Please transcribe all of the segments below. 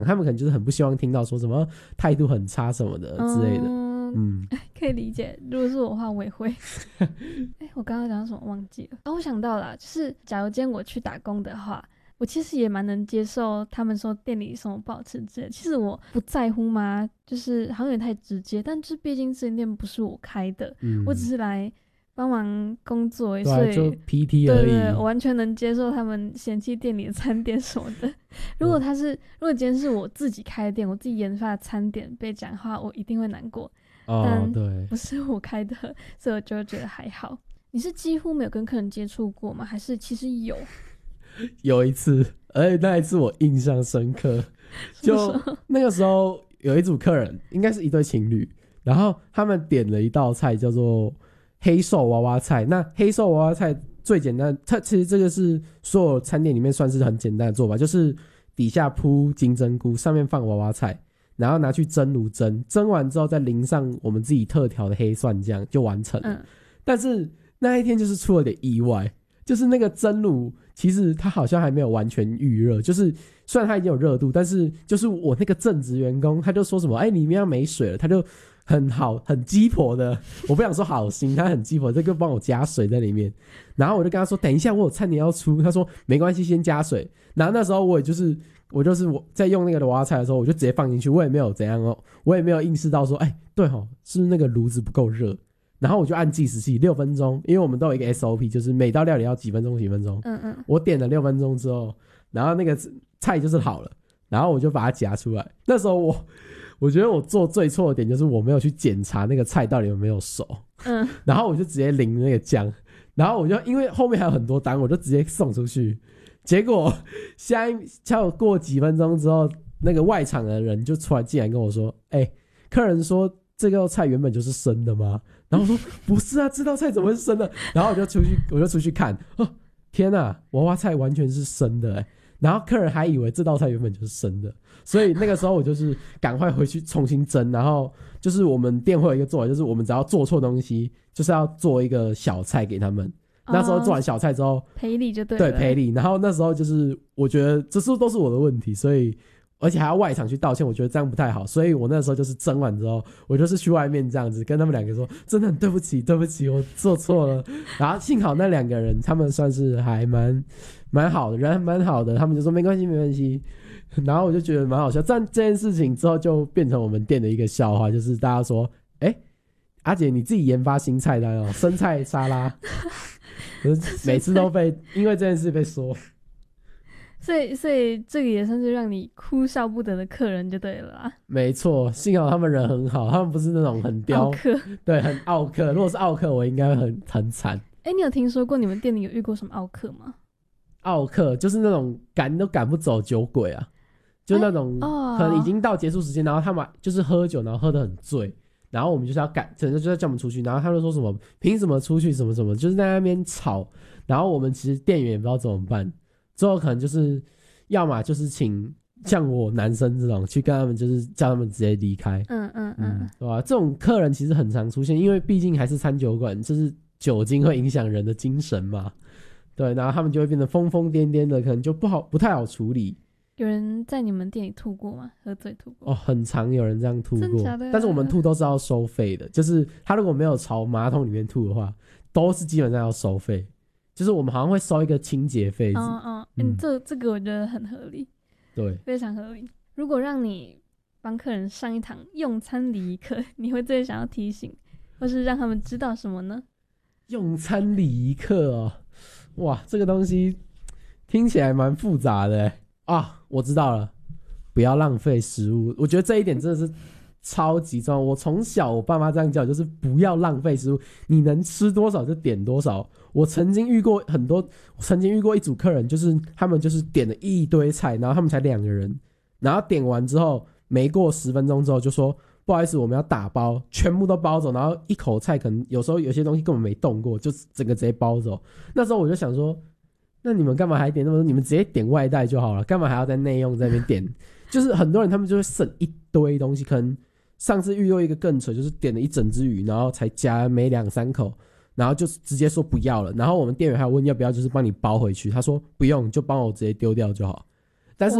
他们可能就是很不希望听到说什么态度很差什么的之类的。 可以理解，如果是我的话我也会。我刚刚讲什么忘记了我想到了，就是假如今天我去打工的话，我其实也蛮能接受他们说店里什么不好吃之类的，其实我不在乎嘛，就是好像有点太直接，但就是毕竟这间店不是我开的，我只是来帮忙工作，所以就 PT 而已。 对，我完全能接受他们嫌弃店里的餐点什么的。如果今天是我自己开的店，我自己研发的餐点被讲话，我一定会难过。但不是我开的，所以我就觉得还好。你是几乎没有跟客人接触过吗？还是其实有？ 有一次，而且那一次我印象深刻，就那个时候有一组客人，应该是一对情侣，然后他们点了一道菜叫做黑瘦娃娃菜。那黑瘦娃娃菜最简单，它其实这个是所有餐点里面算是很简单的做法，就是底下铺金针菇，上面放娃娃菜，然后拿去蒸炉蒸完之后再淋上我们自己特调的黑蒜酱就完成了。但是那一天就是出了点意外，就是那个蒸炉其实它好像还没有完全预热，就是虽然它已经有热度，但是就是我那个正职员工他就说什么里面要没水了，他就很鸡婆的，我不想说好心，他很鸡婆，这个帮我加水在里面。然后我就跟他说等一下我有餐点要出，他说没关系先加水。然后那时候我就是在用那个娃娃菜的时候，我就直接放进去，我也没有怎样我也没有意识到说对是不是那个炉子不够热。然后我就按计时器6分钟，因为我们都有一个 SOP， 就是每道料理要几分钟几分钟。我点了6分钟之后，然后那个菜就是好了，然后我就把它夹出来。那时候我觉得我做最错的点就是我没有去检查那个菜到底有没有熟。然后我就直接淋那个酱，然后我就因为后面还有很多单，我就直接送出去。结果过几分钟之后，那个外场的人就突然进来跟我说客人说这道菜原本就是生的吗？然后我说不是啊，这道菜怎么会是生的？然后我就出去看，天啊，娃娃菜完全是生的然后客人还以为这道菜原本就是生的，所以那个时候我就是赶快回去重新蒸。然后就是我们店会有一个做法，就是我们只要做错东西，就是要做一个小菜给他们。那时候做完小菜之后赔礼就对了。 对，赔礼。然后那时候就是我觉得这都是我的问题，所以而且还要外场去道歉，我觉得这样不太好。所以我那时候就是蒸完之后，我就是去外面这样子跟他们两个说，真的很对不起我做错了。然后幸好那两个人他们算是还蛮好的，人蛮好的，他们就说没关系。然后我就觉得蛮好笑。这件事情之后就变成我们店的一个笑话，就是大家说阿姐你自己研发新菜单生菜沙拉每次都因为这件事被说。 所以这个也算是让你哭笑不得的客人就对了啦。 没错，幸好他们人很好，他们不是那种很刁客， 对，很傲客。如果是傲客，我应该很惨。 你有听说过你们店里有遇过什么傲客吗？ 傲客就是那种赶都赶不走酒鬼啊，就那种可能已经到结束时间，然后他们就是喝酒，然后喝得很醉，然后我们就是要赶，可能就要叫我们出去，然后他们说什么凭什么出去什么什么，就是在那边吵，然后我们其实店员也不知道怎么办。之后可能就是要么就是请像我男生这种去跟他们，就是叫他们直接离开。对吧？这种客人其实很常出现，因为毕竟还是餐酒馆，就是酒精会影响人的精神嘛。对，然后他们就会变得疯疯癫癫的，可能就不太好处理。 有人在你们店里吐过吗？喝醉吐过？ 很常有人这样吐过。 真假的？ 但是我们吐都是要收费的，就是他如果没有朝马桶里面吐的话，都是基本上要收费。就是我们好像会收一个清洁费。 这个我觉得很合理。 对， 非常合理。如果让你帮客人上一堂用餐礼仪课，你会最想要提醒或是让他们知道什么呢？ 用餐礼仪课哇，这个东西听起来蛮复杂的我知道了，不要浪费食物。我觉得这一点真的是超级重要。我从小我爸妈这样教，就是不要浪费食物，你能吃多少就点多少。我曾经遇过一组客人，就是他们就是点了一堆菜，然后他们才2个人，然后点完之后没过10分钟之后就说不好意思我们要打包，全部都包走，然后一口菜可能有时候有些东西根本没动过，就整个直接包走。那时候我就想说，那你们干嘛还点那么多？你们直接点外带就好了，干嘛还要在内用在那边点？就是很多人他们就会省一堆东西，可能上次遇到一个更扯，就是点了一整只鱼，然后才夹没2-3口，然后就直接说不要了。然后我们店员还问要不要就是帮你包回去，他说不用，就帮我直接丢掉就好。但是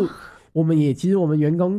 我们其实我们员工